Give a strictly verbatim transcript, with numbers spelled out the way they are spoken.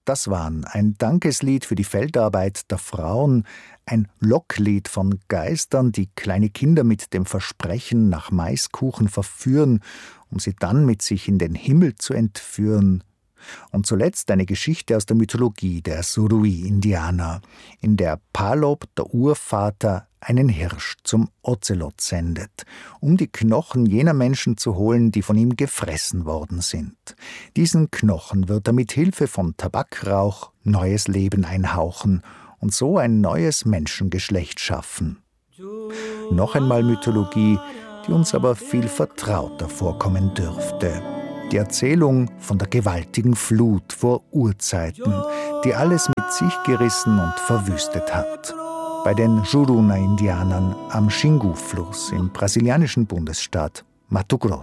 Das waren ein Dankeslied für die Feldarbeit der Frauen, ein Locklied von Geistern, die kleine Kinder mit dem Versprechen nach Maiskuchen verführen, um sie dann mit sich in den Himmel zu entführen. Und zuletzt eine Geschichte aus der Mythologie der Surui-Indianer, in der Palob, der Urvater, einen Hirsch zum Ozelot sendet, um die Knochen jener Menschen zu holen, die von ihm gefressen worden sind. Diesen Knochen wird er mit Hilfe von Tabakrauch neues Leben einhauchen und so ein neues Menschengeschlecht schaffen. Noch einmal Mythologie, die uns aber viel vertrauter vorkommen dürfte. Die Erzählung von der gewaltigen Flut vor Urzeiten, die alles mit sich gerissen und verwüstet hat. Bei den Juruna-Indianern am Xingu-Fluss im brasilianischen Bundesstaat Mato Grosso.